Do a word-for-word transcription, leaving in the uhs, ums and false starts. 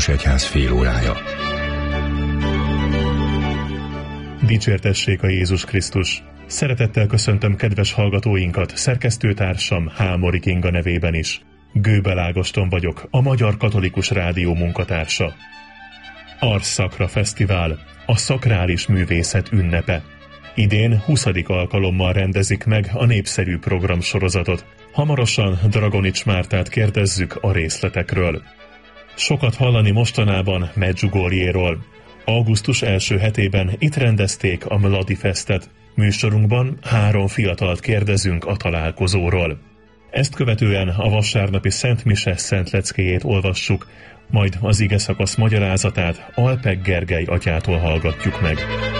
Egyház fél órája. Dicsértessék a Jézus Krisztus! Szeretettel köszöntöm kedves hallgatóinkat, szerkesztőtársam Hámori Kinga nevében is. Gőbel Ágoston vagyok, a Magyar Katolikus Rádió munkatársa. Ars Sacra Fesztivál, a szakrális művészet ünnepe. Idén huszadik alkalommal rendezik meg a népszerű programsorozatot. Hamarosan Dragonics Mártát kérdezzük a részletekről. Sokat hallani mostanában Medjugorjéról. Augusztus első hetében itt rendezték a Mladi Festet. Műsorunkban három fiatalt kérdezünk a találkozóról. Ezt követően a vasárnapi Szent Mise Szent Leckéjét olvassuk, majd az igeszakasz magyarázatát Alpek Gergely atyától hallgatjuk meg.